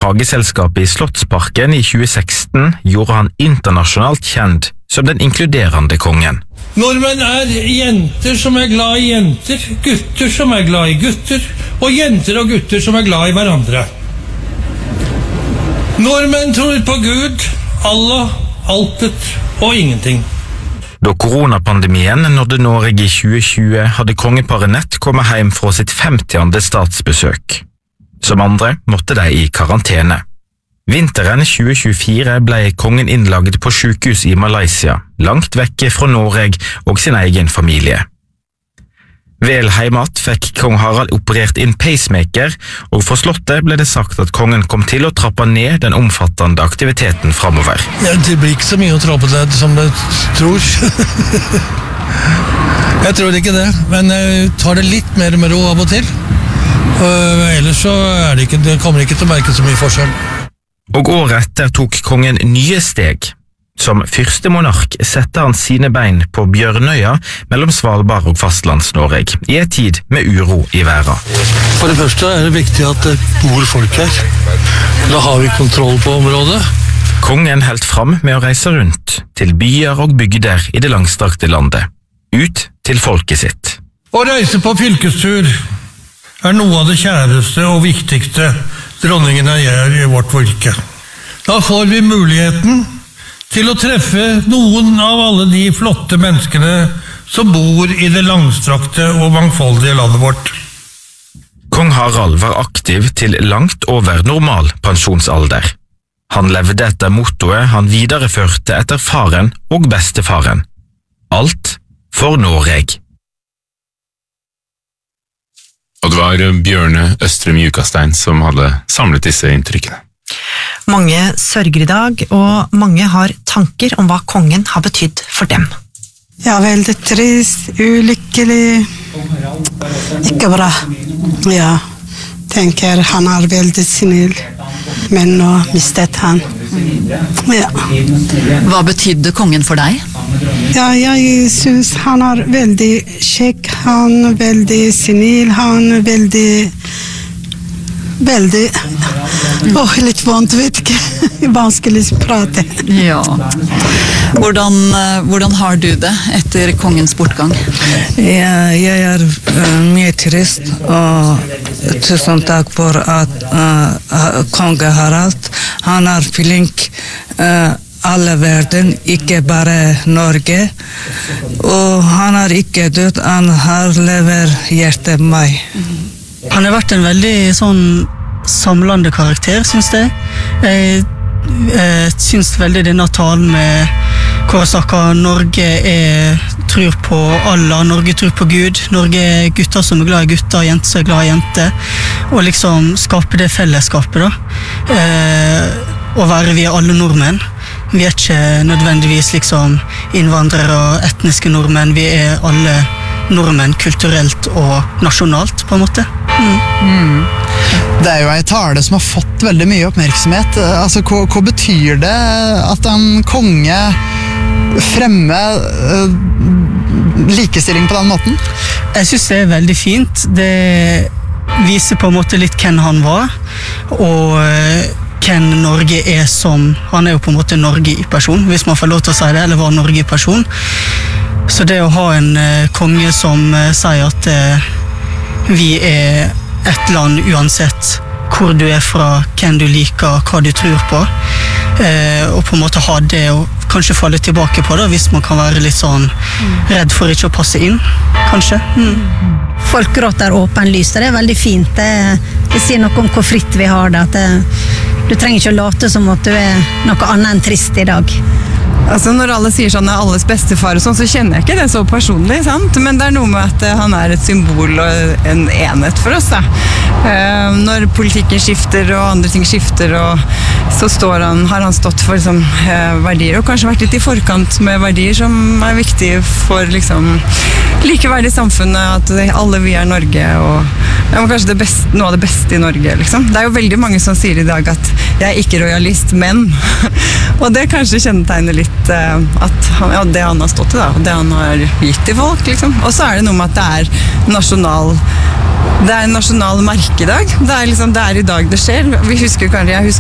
hageselskapet i Slottsparken i 2016 gjorde han internasjonalt kjent som den inkluderende kongen. Nordmenn jenter som glad i jenter, gutter som glad i gutter, og jenter og gutter som glad i hverandre. Nordmenn tror på Gud, Allah, altet og ingenting. Da koronapandemien nådde Norge i 2020, hadde kongeparet nett kommet hjem fra sitt 50. statsbesøk. Som andre måtte de i karantene. Vinteren 2024 ble kongen innlagt på sykehus i Malaysia, langt vekke fra Norge og sin egen familie. Vel heimat fikk kong Harald operert inn pacemaker, og fra slottet ble det sagt at kongen kom til å trappe ned den omfattende aktiviteten fremover. Ja, det blir ikke så mye å trappe ned som du tror. Jeg tror ikke det, men jeg tar det litt mer med ro av og til. Ellers så det kommer ikke til å merke så mye forskjell. Og året etter tok kongen nye steg. Som første monark sette han sine bein på Bjørnøya mellom Svalbard og fastlands-Norge, i en tid med uro i verden. For det første det viktig at det bor folk her. Da har vi kontroll på området. Kongen helt fram med å reise rundt til byer og bygder i det langstrakte landet, ut til folket sitt. Å reise på fylkestur noe av det kjæreste og viktigste dronningen gjør i vårt fylke. Da får vi muligheten til å treffe noen av alle de flotte menneskene som bor i det langstrakte og mangfoldige landet vårt. Kong Harald var aktiv til langt over normal pensjonsalder. Han levde etter mottoet han videreførte etter faren og bestefaren. Alt for Norge. Og det var Bjørne Østrem Jukastein som hadde samlet disse inntrykkene. Mange sørger i dag, og mange har tanker om hva kongen har betydd for dem. Ja, veldig trist, ulykkelig, ikke bra. Ja, tenker han veldig snill, men nå mistet han. Ja. Hva betydde kongen for deg? Ja, jeg synes han veldig kjekk, han veldig snill, han veldig litt vondt, vet ikke. Vanskelig å prate. Ja. Hvordan har du det etter kongens bortgang? Ja, jeg mye trist, og tusen takk for at konge Harald, han flink alle verden, ikke bare Norge, og han ikke død, han har lever hjertet meg. Han har vært en veldig sånn samlende karakter, synes jeg. Jeg synes veldig denne talen med hvor han snakker Norge tror på Allah, Norge tror på Gud, Norge gutter som glad i gutter, jenter som glad i jenter, og liksom skape det fellesskapet da. Og være vi alle nordmenn. Vi ikke nødvendigvis liksom innvandrere og etniske nordmenn, vi alle nordmenn kulturelt og nasjonalt på en måte. Det jo en tale som har fått veldig mye oppmerksomhet. Altså, hva betyr det at en konge fremmer likestilling på den måten? Jeg synes det veldig fint. Det viser på en måte litt hvem han var, og hvem Norge som. Han jo på en måte Norge i person, hvis man får lov til å si det, eller var Norge i person. Så det å ha en konge som sier at vi et land uansett hvor du fra, hvem du liker, hva du tror på, og på en måte ha det og kanskje falle tilbake på det, hvis man kan være litt sånn redd for ikke å passe inn, kanskje. Folk gråter åpenlyst, det veldig fint. Det sier noe om hvor fritt vi har det, at du trenger ikke å late som at du noe annet enn trist i dag. Altså når alle sier sånn alles bestefar og sånn, så kjenner jeg ikke det så personlig, sant? Men det noe med at han et symbol og en enhet for oss da. Når politikken skifter og andre ting skifter, og så har han stått for liksom, verdier, og kanskje vært litt i forkant med verdier som viktige for liksom, likeverdig samfunnet, at alle vi Norge, og kanskje noe av det beste i Norge. Liksom. Det jo veldig mange som sier i dag at jeg ikke royalist, men og det kanskje kjennetegner litt at det han har stått i, da, og det han har gitt til folk. Liksom. Og så det noe med at det en nasjonal merkedag. Det liksom, det i dag det skjer. Jeg husker